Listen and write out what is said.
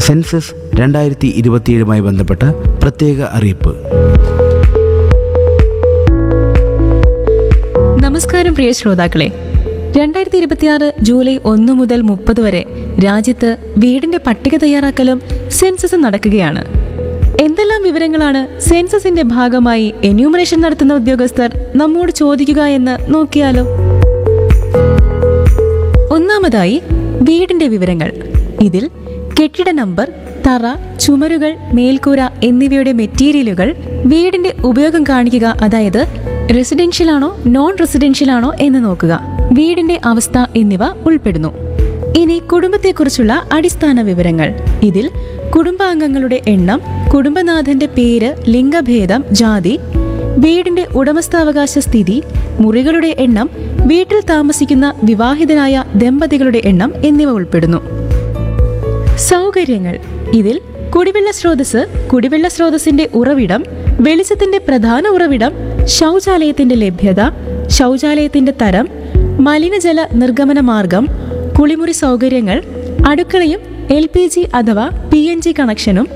Census 2027 ബന്ധപ്പെട്ട പ്രത്യേക അറിയിപ്പ്. നമസ്കാരം പ്രിയ ശ്രോതാക്കളെ, 2026 ജൂലൈ 1 മുതൽ 30 വരെ രാജ്യത്ത് വീടിന്റെ പട്ടിക തയ്യാറാക്കലും സെൻസസും നടക്കുകയാണ്. എന്തെല്ലാം വിവരങ്ങളാണ് സെൻസസിന്റെ ഭാഗമായി എന്യൂമറേഷൻ നടത്തുന്ന ഉദ്യോഗസ്ഥർ നമ്മോട് ചോദിക്കുക എന്ന് നോക്കിയാലോ. ഒന്നാമതായി വീടിന്റെ വിവരങ്ങൾ. ഇതിൽ കെട്ടിട നമ്പർ, തറ, ചുമരുകൾ, മേൽക്കൂര എന്നിവയുടെ മെറ്റീരിയലുകൾ, വീടിന്റെ ഉപയോഗം കാണിക്കുക, അതായത് റെസിഡൻഷ്യൽ ആണോ നോൺ റെസിഡൻഷ്യൽ ആണോ എന്ന് നോക്കുക, വീടിന്റെ അവസ്ഥ എന്നിവ ഉൾപ്പെടുന്നു. ഇനി കുടുംബത്തെക്കുറിച്ചുള്ള അടിസ്ഥാന വിവരങ്ങൾ. ഇതിൽ കുടുംബാംഗങ്ങളുടെ എണ്ണം, കുടുംബനാഥന്റെ പേര്, ലിംഗഭേദം, ജാതി, വീടിന്റെ ഉടമസ്ഥാവകാശ സ്ഥിതി, മുറികളുടെ എണ്ണം, വീട്ടിൽ താമസിക്കുന്ന വിവാഹിതരായ ദമ്പതികളുടെ എണ്ണം എന്നിവ ഉൾപ്പെടുന്നു. സൗകര്യങ്ങൾ. ഇതിൽ കുടിവെള്ള സ്രോതസ്, കുടിവെള്ള സ്രോതസ്സിന്റെ ഉറവിടം, വെളിച്ചത്തിന്റെ പ്രധാന ഉറവിടം, ശൗചാലയത്തിന്റെ ലഭ്യത, ശൗചാലയത്തിന്റെ തരം, മലിനജല നിർഗമന മാർഗം, കുളിമുറി സൗകര്യങ്ങൾ, അടുക്കളയും LPG അഥവാ PNG കണക്ഷനും